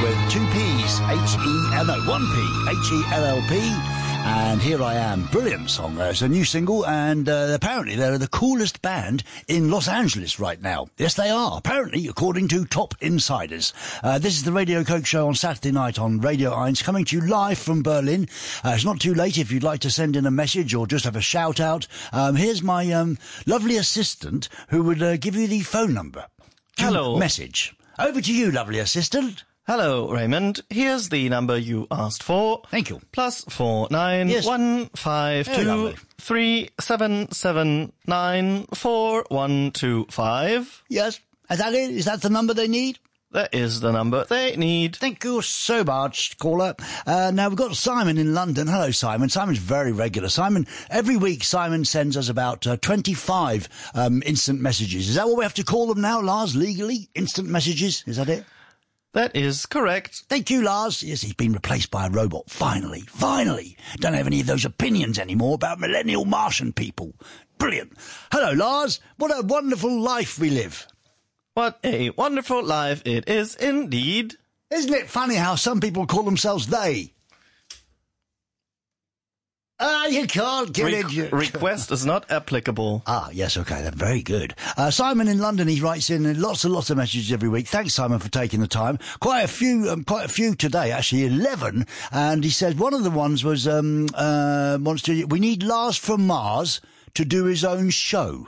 with two P's, one P, H-E-L-L-P. And Here I Am. Brilliant song. It's a new single, and apparently they're the coolest band in Los Angeles right now. Yes, they are. Apparently, according to top insiders. This is the Radio Coke Show on Saturday night on Radio 1, coming to you live from Berlin. It's not too late if you'd like to send in a message or just have a shout out. Here's my lovely assistant who would give you the phone number. Hello. Message. Over to you, lovely assistant. Hello, Raymond. Here's the number you asked for. Thank you. +49 Yes. 152 3779 4125. Yes. Is that it? Is that the number they need? That is the number they need. Thank you so much, caller. Now, we've got Simon in London. Hello, Simon. Simon's very regular. Simon, every week, Simon sends us about 25 instant messages. Is that what we have to call them now, Lars, legally? Instant messages? Is that it? That is correct. Thank you, Lars. Yes, he's been replaced by a robot. Finally. Finally. Don't have any of those opinions anymore about millennial Martian people. Brilliant. Hello, Lars. What a wonderful life we live. What a wonderful life it is indeed. Isn't it funny how some people call themselves they? You can't get it. Request is not applicable. Yes, okay, that's very good. Simon in London, he writes in lots and lots of messages every week. Thanks, Simon, for taking the time. Quite a few today, actually 11. And he said one of the ones was we need Lars from Mars to do his own show.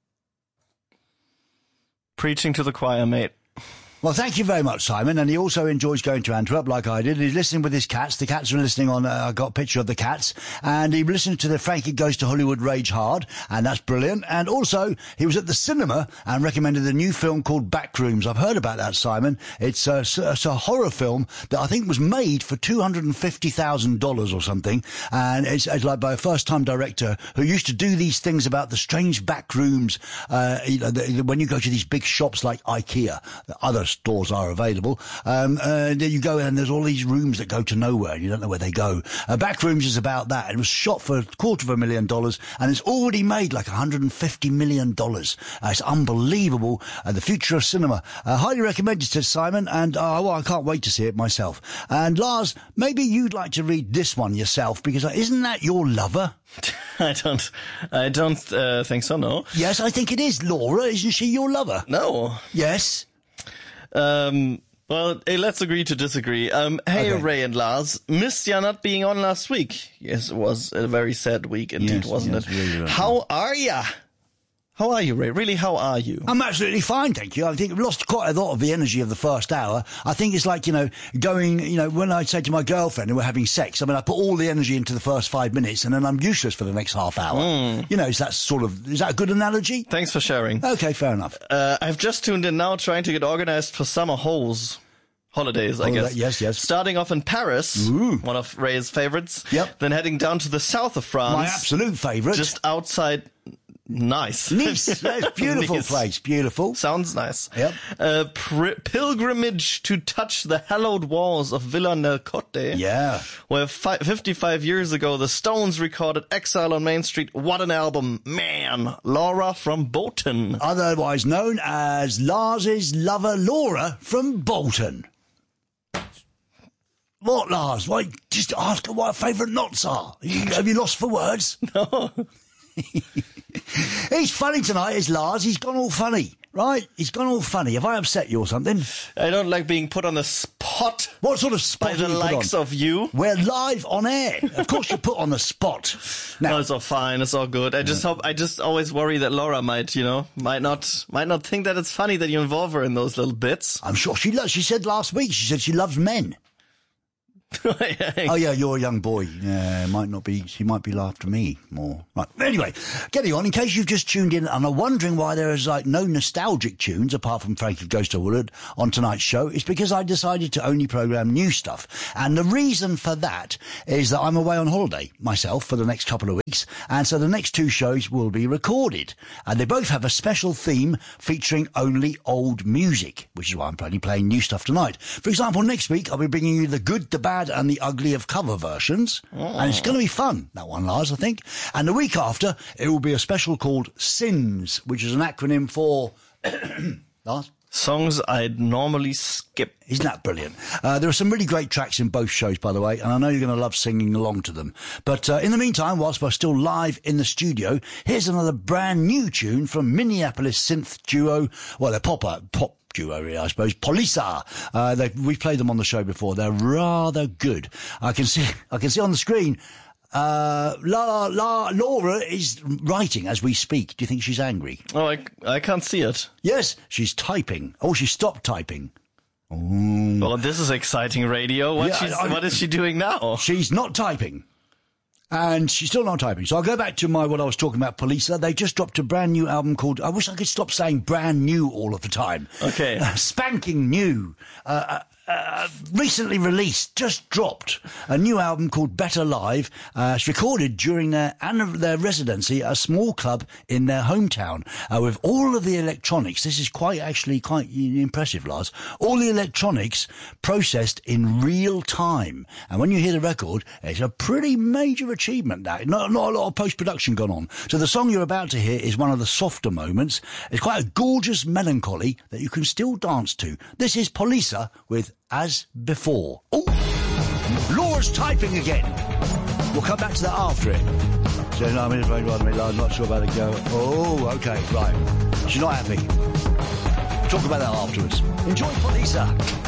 Preaching to the choir, mate. Well, thank you very much, Simon. And he also enjoys going to Antwerp like I did. He's listening with his cats. The cats are listening on, I got a picture of the cats. And he listened to the Frankie Goes to Hollywood Rage Hard. And that's brilliant. And also, he was at the cinema and recommended a new film called Backrooms. I've heard about that, Simon. It's a horror film that I think was made for $250,000 or something. And it's like by a first-time director who used to do these things about the strange back rooms. When you go to these big shops like IKEA, other stores are available. You go and there's all these rooms that go to nowhere. You don't know where they go. Backrooms is about that. It was shot for $250,000 and it's already made like $150 million. It's unbelievable. The future of cinema. Highly recommended, says Simon, and I can't wait to see it myself. And Lars, maybe you'd like to read this one yourself because isn't that your lover? I don't think so, no. Yes, I think it is. Laura, isn't she your lover? No. Yes. Well, hey, let's agree to disagree. Hey, okay. Ray and Lars, missed ya not being on last week. Yes, it was a very sad week indeed, wasn't it? Really how are ya? How are you, Ray? Really, how are you? I'm absolutely fine, thank you. I think I've lost quite a lot of the energy of the first hour. I think it's like, going, when I say to my girlfriend and we're having sex, I put all the energy into the first 5 minutes and then I'm useless for the next half hour. Is that a good analogy? Thanks for sharing. Okay, fair enough. I've just tuned in now trying to get organized for summer holidays, I guess. Yes. Starting off in Paris, one of Ray's favorites. Yep. Then heading down to the south of France. My absolute favourite. Just outside Nice. That's beautiful Nice. place. Beautiful. Sounds nice. Yep. Pilgrimage to touch the hallowed walls of Villa nel Cotte. Yeah. Where 55 years ago, the Stones recorded Exile on Main Street. What an album. Man. Laura from Bolton. Otherwise known as Lars's lover Laura from Bolton. What, Lars? Why, just ask her what her favourite knots are. Have you lost for words? No. He's funny tonight, is Lars. He's gone all funny, right? He's gone all funny. Have I upset you or something? I don't like being put on the spot. What sort of spot by the likes of you? We're live on air. Of course you're put on the spot. Now, no, it's all fine. It's all good. I just always worry that Laura might not think that it's funny that you involve her in those little bits. I'm sure she said last week, she said she loves men. Oh yeah, you're a young boy. Yeah, she might be after me more. Right. Anyway, getting on, in case you've just tuned in and are wondering why there is no nostalgic tunes apart from Frankie Goes to Woolard on tonight's show, it's because I decided to only program new stuff. And the reason for that is that I'm away on holiday myself for the next couple of weeks, and so the next two shows will be recorded. And they both have a special theme featuring only old music, which is why I'm only playing new stuff tonight. For example, next week I'll be bringing you the good, the bad and the ugly of cover versions. And it's going to be fun, that one, Lars, I think. And the week after, it will be a special called SINS, which is an acronym for... Lars? Songs I'd normally skip. Isn't that brilliant? There are some really great tracks in both shows, by the way, and I know you're going to love singing along to them. But in the meantime, whilst we're still live in the studio, here's another brand new tune from Minneapolis synth duo. Well, they're pop duo, really, I suppose. Polisa. We've played them on the show before. They're rather good. I can see on the screen. Laura is writing as we speak. Do you think she's angry? Oh, I can't see it. Yes, she's typing. Oh, she stopped typing. Ooh. Well, this is exciting radio. What is she doing now? She's not typing. And she's still not typing. So I'll go back to what I was talking about, Polisa. They just dropped a brand new album called... I wish I could stop saying brand new all of the time. Okay. Spanking new. Recently released, just dropped, a new album called Better Live. It's recorded during their residency at a small club in their hometown, with all of the electronics. This is quite impressive, Lars. All the electronics processed in real time. And when you hear the record, it's a pretty major achievement, that. Not a lot of post-production gone on. So the song you're about to hear is one of the softer moments. It's quite a gorgeous melancholy that you can still dance to. This is Polisa with As Before. Oh, Laura's typing again. We'll come back to that after it. So, no, I'm not sure about the girl. Oh, okay, right. She's not happy. Talk about that afterwards. Enjoy Polisa.